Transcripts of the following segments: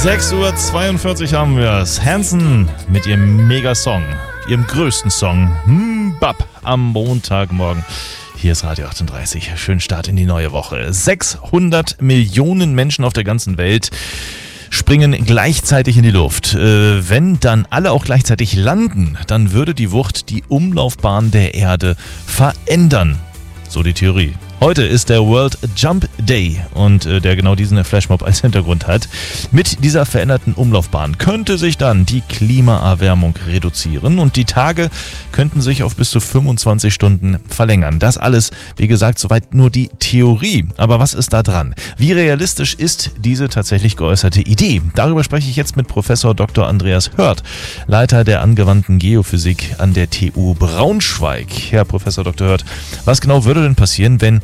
6:42 Uhr haben wir es. Hanson mit ihrem Mega-Song, ihrem größten Song, Bap, am Montagmorgen. Hier ist Radio 38. Schönen Start in die neue Woche. 600 Millionen Menschen auf der ganzen Welt springen gleichzeitig in die Luft. Wenn dann alle auch gleichzeitig landen, dann würde die Wucht die Umlaufbahn der Erde verändern. So die Theorie. Heute ist der World Jump Day und der genau diesen Flashmob als Hintergrund hat. Mit dieser veränderten Umlaufbahn könnte sich dann die Klimaerwärmung reduzieren und die Tage könnten sich auf bis zu 25 Stunden verlängern. Das alles, wie gesagt, soweit nur die Theorie. Aber was ist da dran? Wie realistisch ist diese tatsächlich geäußerte Idee? Darüber spreche ich jetzt mit Professor Dr. Andreas Hört, Leiter der angewandten Geophysik an der TU Braunschweig. Herr Professor Dr. Hört, was genau würde denn passieren, wenn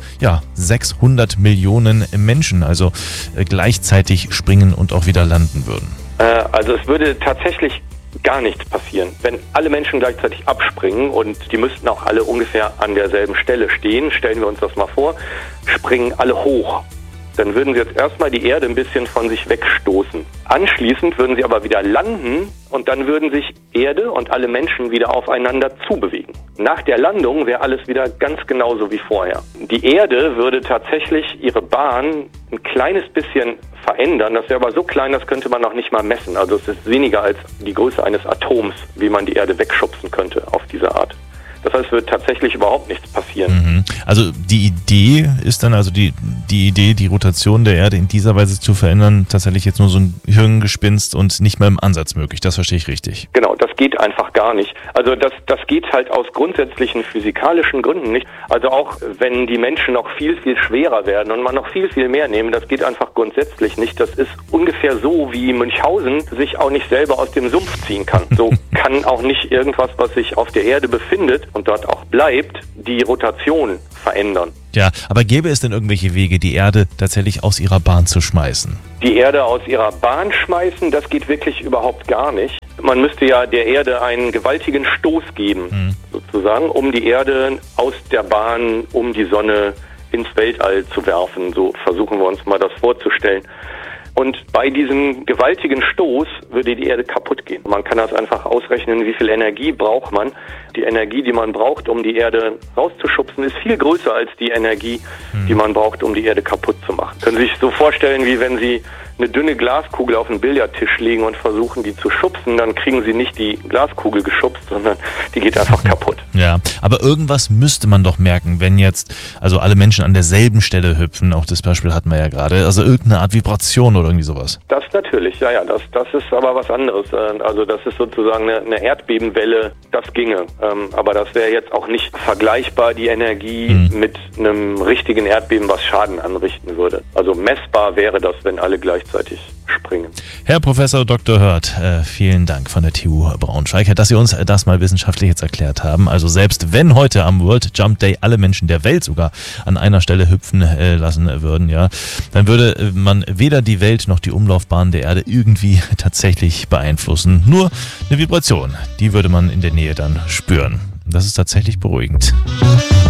600 Millionen Menschen also gleichzeitig springen und auch wieder landen würden? Also es würde tatsächlich gar nichts passieren. Wenn alle Menschen gleichzeitig abspringen und die müssten auch alle ungefähr an derselben Stelle stehen, stellen wir uns das mal vor, springen alle hoch. Dann würden sie jetzt erstmal die Erde ein bisschen von sich wegstoßen. Anschließend würden sie aber wieder landen und dann würden sich Erde und alle Menschen wieder aufeinander zubewegen. Nach der Landung wäre alles wieder ganz genauso wie vorher. Die Erde würde tatsächlich ihre Bahn ein kleines bisschen verändern. Das wäre aber so klein, das könnte man noch nicht mal messen. Also es ist weniger als die Größe eines Atoms, wie man die Erde wegschubsen könnte auf diese Art. Das heißt, es wird tatsächlich überhaupt nichts passieren. Also die Idee ist dann, also die Idee, die Rotation der Erde in dieser Weise zu verändern, tatsächlich jetzt nur so ein Hirngespinst und nicht mehr im Ansatz möglich. Das verstehe ich richtig. Genau, das geht einfach gar nicht. Also das geht halt aus grundsätzlichen physikalischen Gründen nicht. Also auch wenn die Menschen noch viel, viel schwerer werden und man noch viel, viel mehr nehmen, das geht einfach grundsätzlich nicht. Das ist ungefähr so, wie Münchhausen sich auch nicht selber aus dem Sumpf ziehen kann. So kann auch nicht irgendwas, was sich auf der Erde befindet und dort auch bleibt, die Rotation verändern. Ja, aber gäbe es denn irgendwelche Wege, die Erde tatsächlich aus ihrer Bahn zu schmeißen? Die Erde aus ihrer Bahn schmeißen, das geht wirklich überhaupt gar nicht. Man müsste ja der Erde einen gewaltigen Stoß geben, sozusagen, um die Erde aus der Bahn um die Sonne ins Weltall zu werfen. So versuchen wir uns mal das vorzustellen. Und bei diesem gewaltigen Stoß würde die Erde kaputt gehen. Man kann das einfach ausrechnen, wie viel Energie braucht man. Die Energie, die man braucht, um die Erde rauszuschubsen, ist viel größer als die Energie, die man braucht, um die Erde kaputt zu machen. Können Sie sich so vorstellen, wie wenn Sie eine dünne Glaskugel auf den Billardtisch legen und versuchen, die zu schubsen, dann kriegen Sie nicht die Glaskugel geschubst, sondern die geht einfach kaputt. Ja, aber irgendwas müsste man doch merken, wenn jetzt also alle Menschen an derselben Stelle hüpfen. Auch das Beispiel hatten wir ja gerade. Also irgendeine Art Vibration oder irgendwie sowas. Das natürlich, ja, das ist aber was anderes. Also das ist sozusagen eine Erdbebenwelle, das ginge. Aber das wäre jetzt auch nicht vergleichbar, die Energie mit einem richtigen Erdbeben, was Schaden anrichten würde. Also messbar wäre das, wenn alle gleichzeitig springen. Herr Professor Dr. Hört, vielen Dank von der TU Braunschweig, dass Sie uns das mal wissenschaftlich jetzt erklärt haben. Also selbst wenn heute am World Jump Day alle Menschen der Welt sogar an einer Stelle hüpfen lassen würden, ja, dann würde man weder die Welt noch die Umlaufbahn der Erde irgendwie tatsächlich beeinflussen. Nur eine Vibration, die würde man in der Nähe dann spüren. Das ist tatsächlich beruhigend.